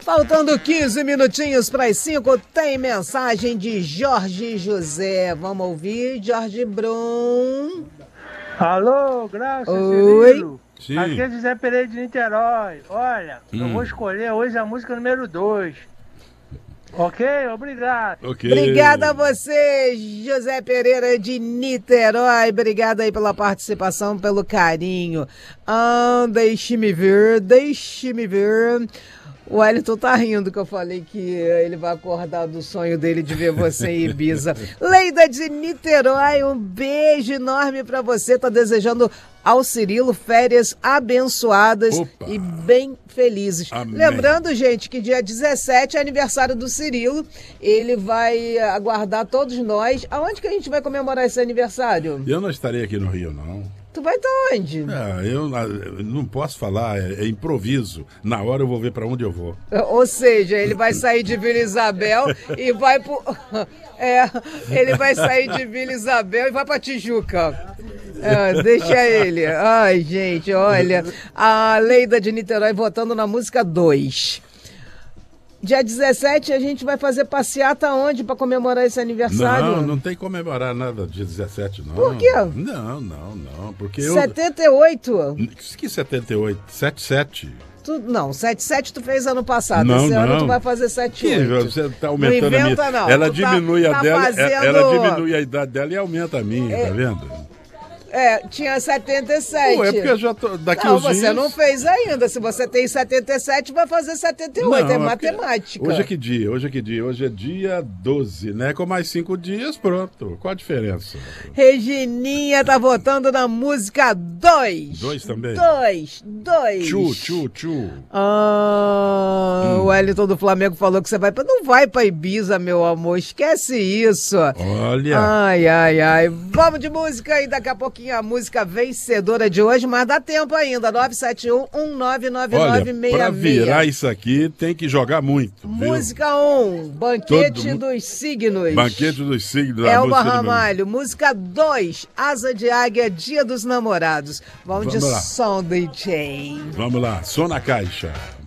Faltando 15 minutinhos para as 5, tem mensagem de Jorge José. Vamos ouvir, Jorge Brum. Alô, Graça, Oi. Cirilo. Sim. Aqui é José Pereira de Niterói. Olha, eu vou escolher hoje a música número 2. Ok? Obrigado. Okay. Obrigada a você, José Pereira de Niterói. Obrigada aí pela participação, pelo carinho. Deixe-me ver. O Wellington tá rindo que eu falei que ele vai acordar do sonho dele de ver você em Ibiza. Leida de Niterói, um beijo enorme pra você. Tá desejando ao Cirilo férias abençoadas e bem felizes. Amém. Lembrando, gente, que dia 17 é aniversário do Cirilo. Ele vai aguardar todos nós. Aonde que a gente vai comemorar esse aniversário? Eu não estarei aqui no Rio, não. Tu vai estar onde? Eu não posso falar, é improviso. Na hora eu vou ver para onde eu vou. Ou seja, ele vai sair de Vila Isabel e vai pro... ele vai sair de Vila Isabel e vai pra Tijuca. Deixa ele. Ai, gente, olha. A Leida de Niterói votando na música 2. Dia 17 a gente vai fazer passeata onde para comemorar esse aniversário? Não tem que comemorar nada dia 17, não. Por quê? Não, porque 78? Que 78? 77. Não, 77 tu fez ano passado. Esse ano tu vai fazer 78. Você tá aumentando não inventa, a minha. Não. Ela diminui a dela, fazendo... ela diminui a idade dela e aumenta a minha, tá vendo? Tinha 77. Ué, porque eu já tô daqui não, uns dias... você não fez ainda. Se você tem 77, vai fazer 78. É matemática. Hoje é que dia? Hoje é dia 12, né? Com mais 5 dias, pronto. Qual a diferença? Regininha tá votando na música 2. 2 também? 2. Tchu. O Wellington do Flamengo falou que você vai... Não vai pra Ibiza, meu amor. Esquece isso. Olha. Ai. Vamos de música e daqui a pouquinho a música vencedora de hoje, mas dá tempo ainda, 971-1999-66. Olha, pra virar isso aqui tem que jogar muito, viu? Música 1, Banquete dos Signos. Banquete dos Signos. Elba Ramalho. Música 2, Asa de Águia, Dia dos Namorados. Vamos de lá. som, DJ. Vamos lá, som na caixa.